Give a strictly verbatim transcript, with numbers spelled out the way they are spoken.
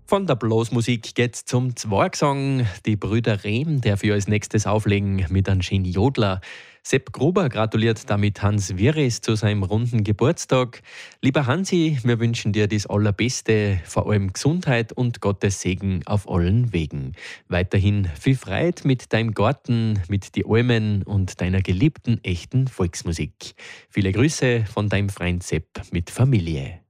Von der Blasmusik geht's zum Zwergsang. Die Brüder Rehm der für als nächstes auflegen mit einem schönen Jodler. Sepp Gruber gratuliert damit Hans Wirres zu seinem runden Geburtstag. Lieber Hansi, wir wünschen dir das Allerbeste, vor allem Gesundheit und Gottes Segen auf allen Wegen. Weiterhin viel Freude mit deinem Garten, mit die Almen und deiner geliebten echten Volksmusik. Viele Grüße von deinem Freund Sepp mit Familie.